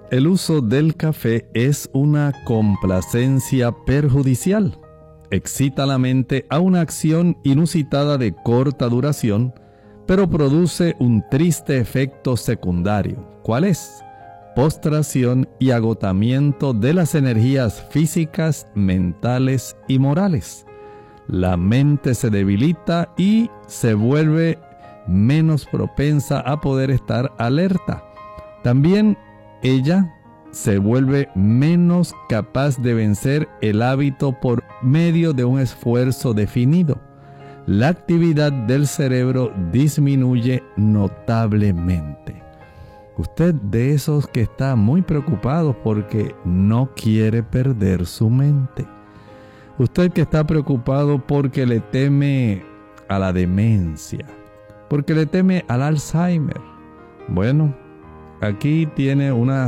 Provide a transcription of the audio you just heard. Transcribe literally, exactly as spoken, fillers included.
El uso del café es una complacencia perjudicial. Excita la mente a una acción inusitada de corta duración, pero produce un triste efecto secundario. ¿Cuál es? Postración y agotamiento de las energías físicas, mentales y morales. La mente se debilita y se vuelve menos propensa a poder estar alerta. También ella se vuelve menos capaz de vencer el hábito por medio de un esfuerzo definido. La actividad del cerebro disminuye notablemente. Usted de esos que está muy preocupado porque no quiere perder su mente. Usted que está preocupado porque le teme a la demencia, porque le teme al Alzheimer. Bueno, aquí tiene una